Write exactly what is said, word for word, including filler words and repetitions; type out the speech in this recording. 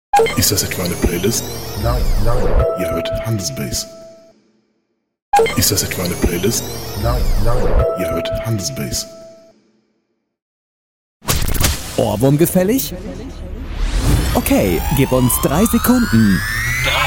Ist das etwa eine Playlist? Nein, nein. Ihr hört Handelsbase. Ist das etwa eine Playlist? Nein, nein. Ihr hört Handelsbase. Ohrwurm gefällig? Okay, gib uns drei Sekunden. Drei